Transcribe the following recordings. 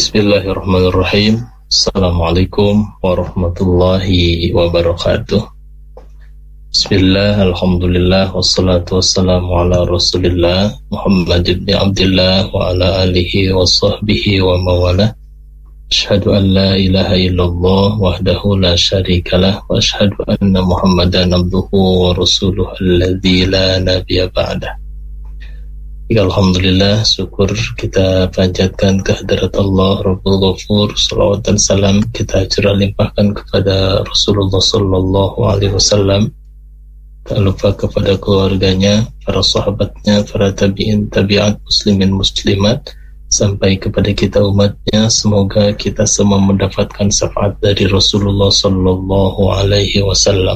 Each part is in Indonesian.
Bismillahirrahmanirrahim. Assalamualaikum warahmatullahi wabarakatuh. Bismillah, alhamdulillah, wassalatu wassalamu ala rasulillah Muhammad ibn Abdullah wa ala alihi wa sahbihi wa mawala. Asyhadu an la ilaha illallah wahdahu la syarikalah wa asyhadu anna Muhammadan abduhu wa rasuluh alladzi la nabiyya ba'dah. Alhamdulillah, syukur kita panjatkan kehadirat Allah Rabbul Ghafur. Salawat dan salam kita curah limpahkan kepada Rasulullah Sallallahu Alaihi Wasallam. Tak lupa kepada keluarganya, para sahabatnya, para tabi'in, tabi'at, muslimin, muslimat, sampai kepada kita umatnya. Semoga kita semua mendapatkan syafaat dari Rasulullah Sallallahu Alaihi Wasallam.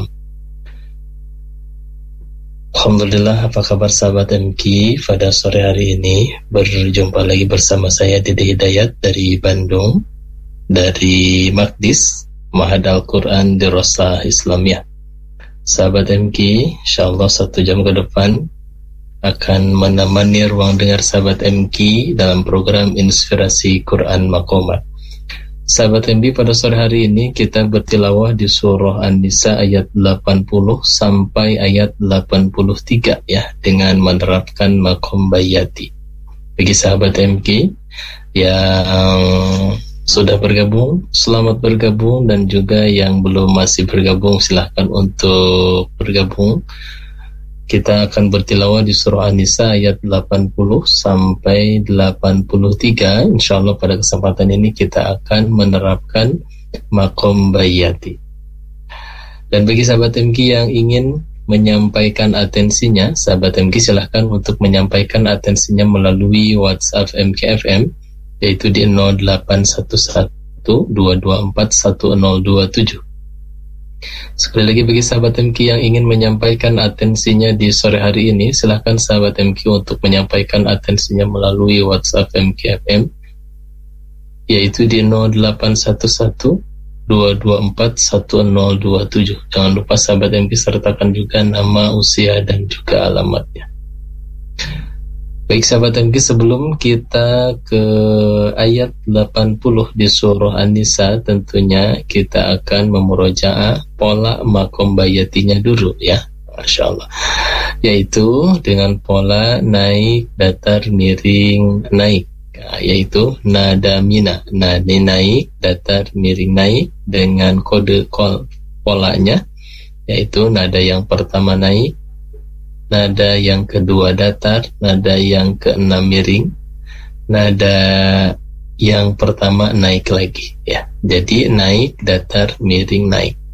Alhamdulillah, apa kabar sahabat MK? Pada sore hari ini berjumpa lagi bersama saya Dede Hidayat dari Bandung, dari Maqdis Ma'had Al-Quran Dirasah Islamiyah. Sahabat MK, insyaallah 1 jam ke depan akan menemani ruang dengar sahabat MK dalam program Inspirasi Quran Maqamat. Sahabat MB, pada sore hari ini kita bertilawah di surah An-Nisa ayat 80 sampai ayat 83 ya, dengan menerapkan maqam bayati. Bagi sahabat MK yang sudah bergabung, selamat bergabung, dan juga yang belum masih bergabung silahkan untuk bergabung. Kita akan bertilawah di surah An-Nisa ayat 80 sampai 83. Insyaallah pada kesempatan ini kita akan menerapkan maqam bayati. Dan bagi sahabat MK yang ingin menyampaikan atensinya, sahabat MK silahkan untuk menyampaikan atensinya melalui WhatsApp MKFM, yaitu di 0811 224 1027. Sekali lagi, bagi sahabat MK yang ingin menyampaikan atensinya di sore hari ini, silahkan sahabat MK untuk menyampaikan atensinya melalui WhatsApp MKFM, yaitu di 0811 224 1027. Jangan lupa sahabat MK sertakan juga nama, usia, dan juga alamatnya. Baik sahabat MK, sebelum kita ke ayat 80 di surah An-Nisa, tentunya kita akan memurojaah pola maqam bayatinya dulu ya, Masya Allah, yaitu dengan pola naik, datar, miring, naik, yaitu nada mina, nada naik, datar, miring, naik, dengan kode polanya, yaitu nada yang pertama naik, nada yang kedua datar, nada yang keenam miring, nada yang pertama naik lagi ya. Jadi naik, datar, miring, naik.